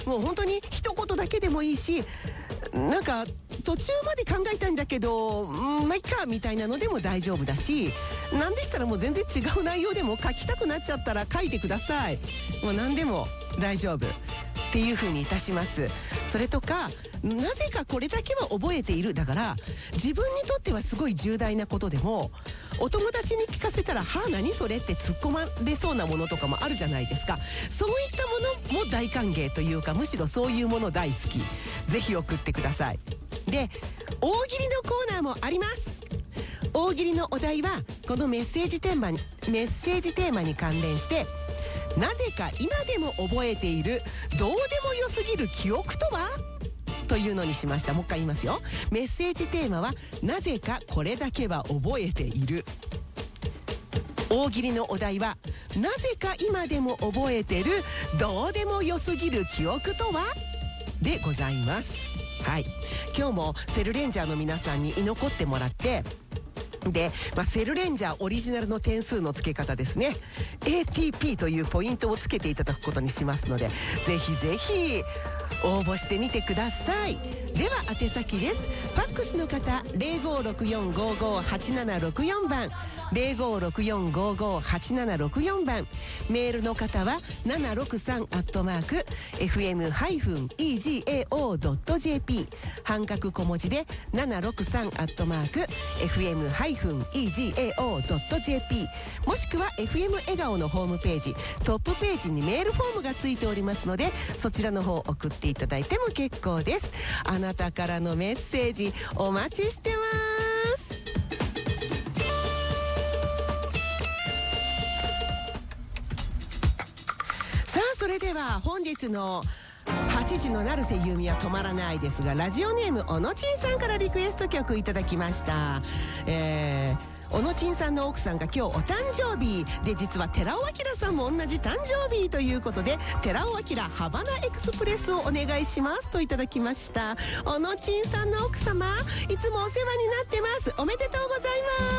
もう本当に一言だけでもいいし、なんか途中まで考えたんだけどまあいっかみたいなのでも大丈夫だし、なんでしたらもう全然違う内容でも書きたくなっちゃったら書いてください。もう何でも大丈夫っていう風にいたします。それとか、なぜかこれだけは覚えている、だから自分にとってはすごい重大なことでもお友達に聞かせたらはあ何それって突っ込まれそうなものとかもあるじゃないですか。そういったものも大歓迎というか、むしろそういうもの大好き。ぜひ送ってください。で、大喜利のコーナーもあります。大喜利のお題はこのメッセージテーマに関連して、なぜか今でも覚えているどうでもよすぎる記憶とはというのにしました。もう一回言いますよ。メッセージテーマはなぜかこれだけは覚えている。大喜利のお題はなぜか今でも覚えてるどうでもよすぎる記憶とはでございます。はい、今日もセルレンジャーの皆さんに居残ってもらって、で、セルレンジャーオリジナルの点数の付け方ですね、 ATP というポイントをつけていただくことにしますので、ぜひぜひ応募してみてください。では宛先です。ファックスの方 0564558764 番 0564558764 番、メールの方は763@fm-egao.jp、 半角小文字で763@fm-egao.jp、 もしくは FM 笑顔のホームページトップページにメールフォームがついておりますので、そちらの方送っていただいても結構です。あなたからのメッセージお待ちしてます。さあ、それでは本日の8時の成瀬由美は止まらないですが、ラジオネームおのちんさんからリクエスト曲いただきました。おのちんさんの奥さんが今日お誕生日で、実は寺尾明さんも同じ誕生日ということで、寺尾明ハバナエクスプレスをお願いしますといただきました。おのちんさんの奥様、いつもお世話になってます。おめでとうございます。